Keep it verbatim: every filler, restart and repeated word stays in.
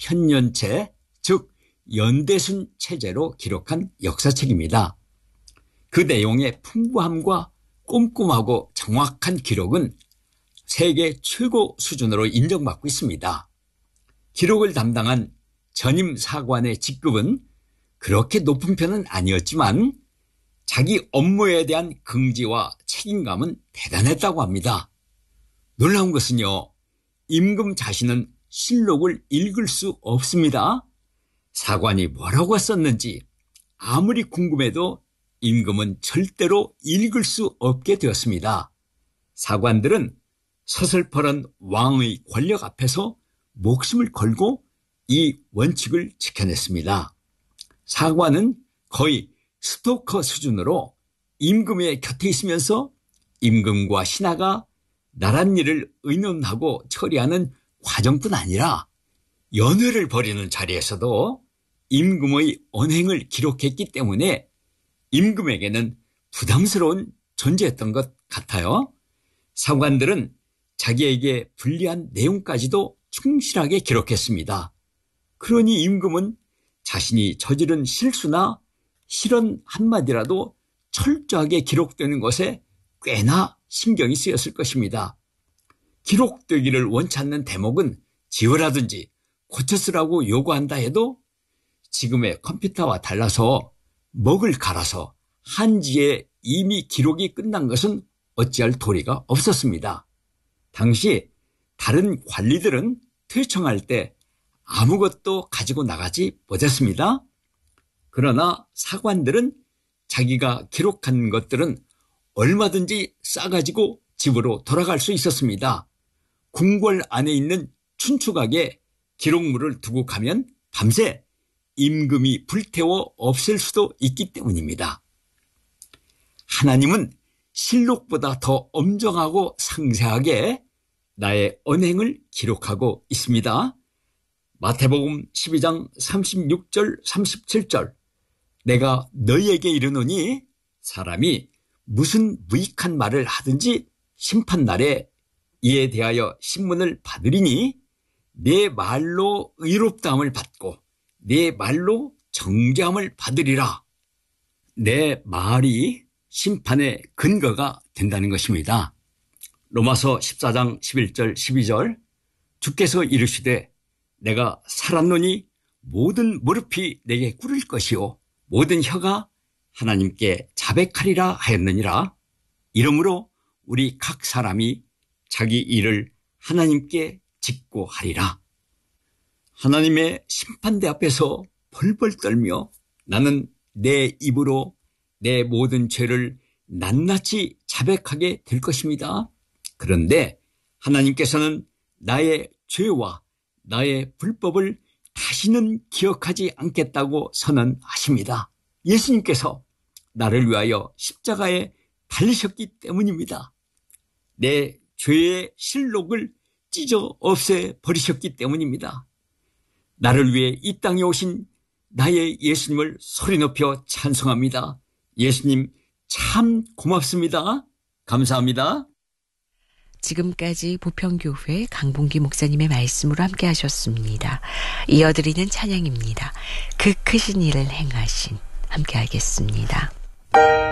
현년체, 즉 연대순 체제로 기록한 역사책입니다. 그 내용의 풍부함과 꼼꼼하고 정확한 기록은 세계 최고 수준으로 인정받고 있습니다. 기록을 담당한 전임 사관의 직급은 그렇게 높은 편은 아니었지만 자기 업무에 대한 긍지와 책임감은 대단했다고 합니다. 놀라운 것은요, 임금 자신은 실록을 읽을 수 없습니다. 사관이 뭐라고 썼는지 아무리 궁금해도 임금은 절대로 읽을 수 없게 되었습니다. 사관들은 서슬퍼런 왕의 권력 앞에서 목숨을 걸고 이 원칙을 지켜냈습니다. 사관은 거의 스토커 수준으로 임금의 곁에 있으면서 임금과 신하가 나란 일을 의논하고 처리하는 과정뿐 아니라 연회를 벌이는 자리에서도 임금의 언행을 기록했기 때문에 임금에게는 부담스러운 존재였던 것 같아요. 사관들은 자기에게 불리한 내용까지도 충실하게 기록했습니다. 그러니 임금은 자신이 저지른 실수나 실언 한마디라도 철저하게 기록되는 것에 꽤나 신경이 쓰였을 것입니다. 기록되기를 원치 않는 대목은 지우라든지 고쳐쓰라고 요구한다 해도 지금의 컴퓨터와 달라서 먹을 갈아서 한지에 이미 기록이 끝난 것은 어찌할 도리가 없었습니다. 당시 다른 관리들은 퇴청할 때 아무것도 가지고 나가지 못했습니다. 그러나 사관들은 자기가 기록한 것들은 얼마든지 싸가지고 집으로 돌아갈 수 있었습니다. 궁궐 안에 있는 춘추각에 기록물을 두고 가면 밤새 임금이 불태워 없앨 수도 있기 때문입니다. 하나님은 실록보다 더 엄정하고 상세하게 나의 언행을 기록하고 있습니다. 마태복음 십이 장 삼십육 절 삼십칠 절 내가 너희에게 이르노니 사람이 무슨 무익한 말을 하든지 심판날에 이에 대하여 신문을 받으리니 내 말로 의롭다함을 받고 내 말로 정죄함을 받으리라. 내 말이 심판의 근거가 된다는 것입니다. 로마서 십사 장 십일 절 십이 절 주께서 이르시되 내가 살았노니 모든 무릎이 내게 꿇을 것이요 모든 혀가 하나님께 자백하리라 하였느니라. 이러므로 우리 각 사람이 자기 일을 하나님께 직고하리라. 하나님의 심판대 앞에서 벌벌 떨며 나는 내 입으로 내 모든 죄를 낱낱이 자백하게 될 것입니다. 그런데 하나님께서는 나의 죄와 나의 불법을 다시는 기억하지 않겠다고 선언하십니다. 예수님께서 나를 위하여 십자가에 달리셨기 때문입니다. 내 죄의 실록을 찢어 없애버리셨기 때문입니다. 나를 위해 이 땅에 오신 나의 예수님을 소리 높여 찬송합니다. 예수님 참 고맙습니다. 감사합니다. 지금까지 보평교회 강봉기 목사님의 말씀으로 함께 하셨습니다. 이어드리는 찬양입니다. 그 크신 일을 행하신 함께 하겠습니다.